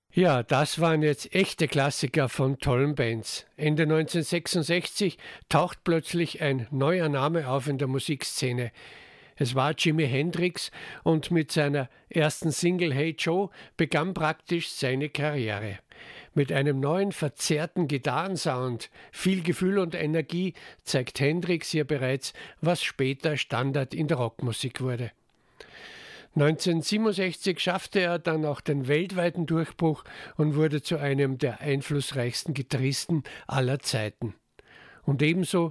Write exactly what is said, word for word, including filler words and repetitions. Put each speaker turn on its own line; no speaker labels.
Ja, das waren jetzt echte Klassiker von tollen Bands. Ende neunzehnhundertsechsundsechzig taucht plötzlich ein neuer Name auf in der Musikszene. Es war Jimi Hendrix und mit seiner ersten Single Hey Joe begann praktisch seine Karriere. Mit einem neuen verzerrten Gitarrensound, viel Gefühl und Energie zeigt Hendrix hier bereits, was später Standard in der Rockmusik wurde. neunzehnhundertsiebenundsechzig schaffte er dann auch den weltweiten Durchbruch und wurde zu einem der einflussreichsten Gitarristen aller Zeiten. Und ebenso